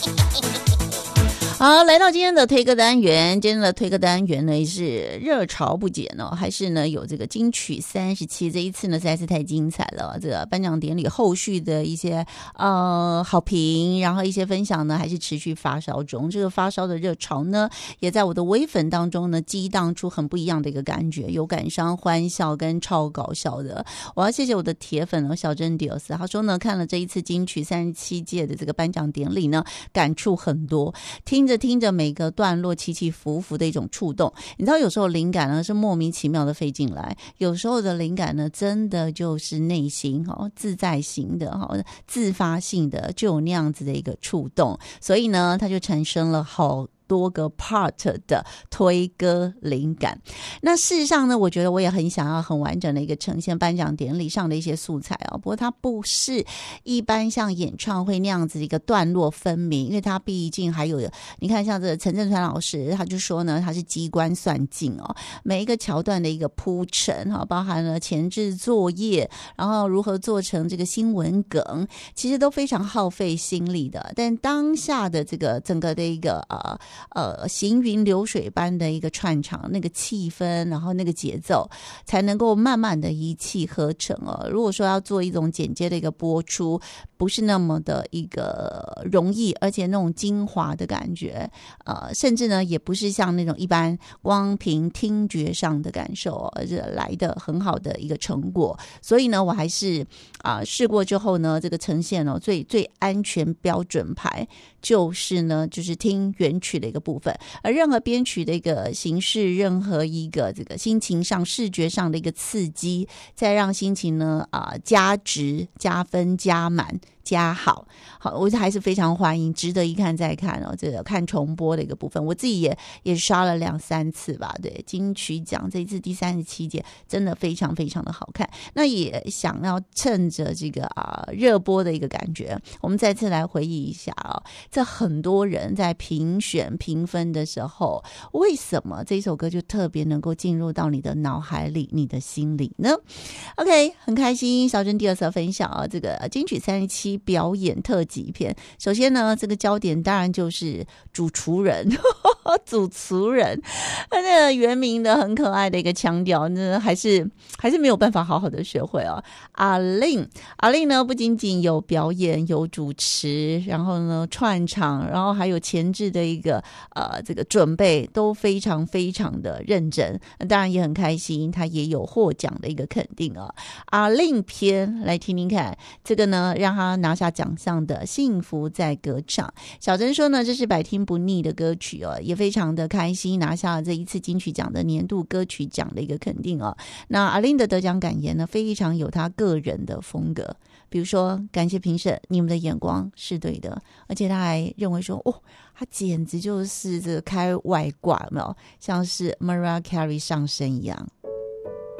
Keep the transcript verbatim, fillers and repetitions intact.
好，来到今天的推歌单元，今天的推歌单元呢是热潮不减哦，还是呢有这个金曲三十七，这一次呢实在是太精彩了。这个颁奖典礼后续的一些呃好评，然后一些分享呢还是持续发烧中。这个发烧的热潮呢，也在我的微粉当中呢激荡出很不一样的一个感觉，有感伤、欢笑跟超搞笑的。我要谢谢我的铁粉哦，小珍迪奥斯，他说呢看了这一次金曲三十七届的这个颁奖典礼呢，感触很多，听着听着每个段落起起伏伏的一种触动。你知道有时候灵感呢是莫名其妙的飞进来，有时候的灵感呢真的就是内心自在型的自发性的就有那样子的一个触动，所以呢它就产生了好多个 part 的推歌灵感。那事实上呢，我觉得我也很想要很完整的一个呈现颁奖典礼上的一些素材哦。不过它不是一般像演唱会那样子一个段落分明，因为它毕竟还有你看像这个陈振川老师他就说呢，他是机关算尽哦，每一个桥段的一个铺陈哈，包含了前置作业，然后如何做成这个新闻梗，其实都非常耗费心力的。但当下的这个整个的一个呃呃，行云流水般的一个串场，那个气氛，然后那个节奏，才能够慢慢的一气呵成哦。如果说要做一种简洁的一个播出，不是那么的一个容易，而且那种精华的感觉，呃，甚至呢，也不是像那种一般光凭听觉上的感受哦，这来的很好的一个成果。所以呢，我还是啊、呃、试过之后呢，这个呈现哦，最最安全标准牌就是呢，就是听原曲的一个部分，而任何编曲的一个形式，任何一个这个心情上、视觉上的一个刺激，再让心情呢啊、呃、加值、加分、加满。加好，好，我还是非常欢迎，值得一看再看哦。这个看重播的一个部分，我自己也也刷了两三次吧。对，金曲奖这一次第三十七届，真的非常非常的好看。那也想要趁着这个啊热播的一个感觉，我们再次来回忆一下啊、哦，这很多人在评选评分的时候，为什么这首歌就特别能够进入到你的脑海里、你的心里呢 ？OK， 很开心，小珍第二次分享啊，这个金曲三十七。表演特辑片，首先呢，这个焦点当然就是主厨人，主厨人，他那个原名的很可爱的一个腔调，那还是还是没有办法好好的学会哦。阿令，阿令呢，不仅仅有表演，有主持，然后呢串场，然后还有前置的一个呃这个准备，都非常非常的认真。那当然也很开心，他也有获奖的一个肯定啊、哦。阿令篇来听听看，这个呢让他拿下奖项的幸福在歌唱。小珍说呢，这是百听不腻的歌曲哦，也非常的开心拿下了这一次金曲奖的年度歌曲奖的一个肯定哦。那阿令的得奖感言呢，非常有他个人的风格，比如说感谢评审，你们的眼光是对的，而且他还认为说，哦，他简直就是这个开外挂，有没有像是 Mariah Carey 上身一样。